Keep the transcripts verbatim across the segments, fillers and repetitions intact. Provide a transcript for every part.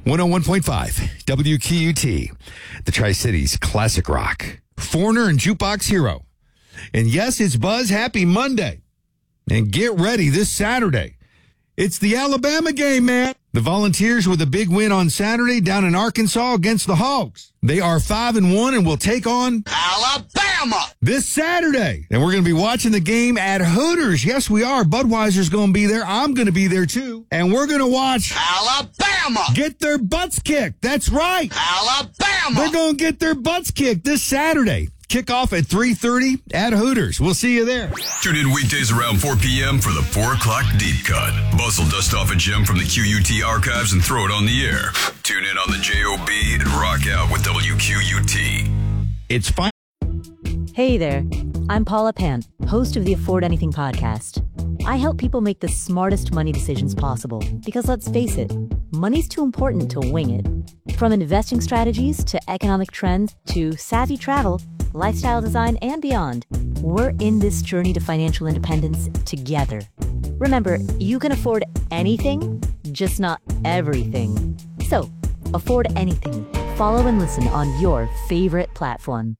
one oh one point five W Q U T, the Tri-Cities Classic Rock, Foreigner and Jukebox Hero. And yes, it's Buzz Happy Monday. And get ready this Saturday. It's the Alabama game, man. The Volunteers with a big win on Saturday down in Arkansas against the Hogs. They are five and one and will take on Alabama this Saturday. And we're going to be watching the game at Hooters. Yes, we are. Budweiser's going to be there. I'm going to be there too. And we're going to watch Alabama get their butts kicked. That's right. Alabama. They're going to get their butts kicked this Saturday. Kickoff at three thirty at Hooters. We'll see you there. Tune in weekdays around four p.m. for the four o'clock Deep Cut. Buzz will dust off a gem from the Q U T archives and throw it on the air. Tune in on the J O B and rock out with W Q U T. It's fine. Hey there. I'm Paula Pant, host of the Afford Anything podcast. I help people make the smartest money decisions possible because, let's face it, money's too important to wing it. From investing strategies to economic trends to savvy travel, lifestyle design, and beyond, we're in this journey to financial independence together. Remember, you can afford anything, just not everything. So, afford anything. Follow and listen on your favorite platform.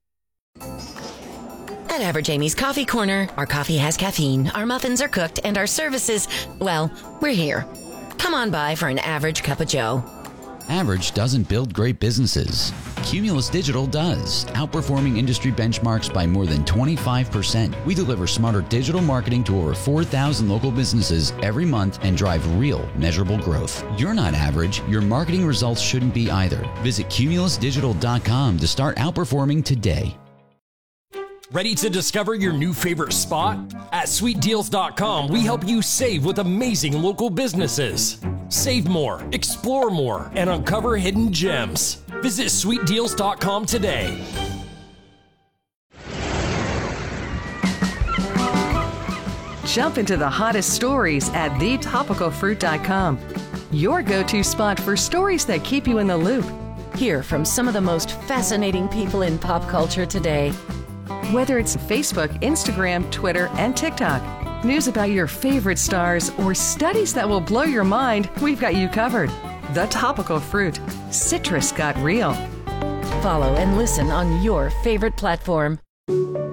At Average Amy's Coffee Corner, our coffee has caffeine, our muffins are cooked, and our services, well, we're here. Come on by for an average cup of joe. Average doesn't build great businesses. Cumulus Digital does, outperforming industry benchmarks by more than twenty-five percent. We deliver smarter digital marketing to over four thousand local businesses every month and drive real, measurable growth. You're not average. Your marketing results shouldn't be either. Visit cumulus digital dot com to start outperforming today. Ready to discover your new favorite spot? At sweet deals dot com, we help you save with amazing local businesses. Save more, explore more, and uncover hidden gems. Visit sweet deals dot com today. Jump into the hottest stories at the topical fruit dot com. Your go-to spot for stories that keep you in the loop. Hear from some of the most fascinating people in pop culture today. Whether it's Facebook, Instagram, Twitter, and TikTok, news about your favorite stars, or studies that will blow your mind, we've got you covered. The Topical Fruit. Citrus got real. Follow and listen on your favorite platform.